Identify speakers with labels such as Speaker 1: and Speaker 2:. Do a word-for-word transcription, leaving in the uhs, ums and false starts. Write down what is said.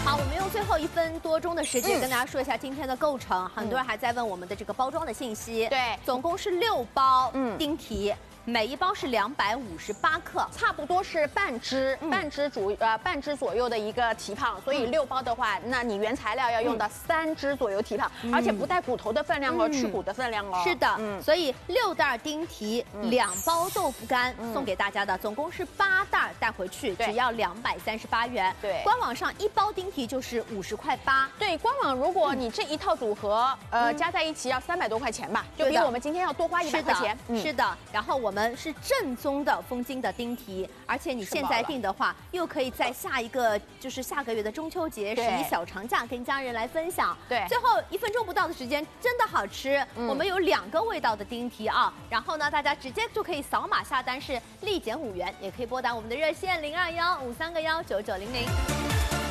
Speaker 1: 好，我们用最后一分多钟的时间
Speaker 2: 嗯
Speaker 1: 跟大家说一下今天的构成。很多人还在问我们的这个包装的信息。
Speaker 2: 对
Speaker 1: 总共是六包
Speaker 2: 嗯
Speaker 1: 丁提，每一包是两百五十八克。
Speaker 2: 差不多是半只，
Speaker 1: 嗯
Speaker 2: 半只左呃半只左右的一个蹄膀，所以六包的话，那你原材料要用到三只左右蹄膀，而且不带骨头的分量哦，
Speaker 1: 嗯
Speaker 2: 去骨的分量哦。
Speaker 1: 是的，
Speaker 2: 嗯
Speaker 1: 所以六袋丁提，两包豆腐干
Speaker 2: 嗯
Speaker 1: 送给大家的，总共是八袋带回去，
Speaker 2: 对
Speaker 1: 只要两百三十八元。
Speaker 2: 对
Speaker 1: 官网上一包丁提就是五十块八。
Speaker 2: 对，官网如果你这一套组合，呃，加在一起要三百多块钱吧，就比
Speaker 1: 对的
Speaker 2: 我们今天要多花一百
Speaker 1: 是的
Speaker 2: 块钱。嗯
Speaker 1: 是的。然后我们是正宗的丰金的丁提，而且你现在订的话，又可以在下一个就是下个月的中秋节、十
Speaker 2: 对
Speaker 1: 一小长假跟家人来分享。
Speaker 2: 对
Speaker 1: 最后一分钟不到的时间，真的好吃。
Speaker 2: 嗯
Speaker 1: 我们有两个味道的丁提啊，然后呢，大家直接就可以扫码下单，是立减五元，也可以拨打我们的热线零二幺五三个幺九九零零。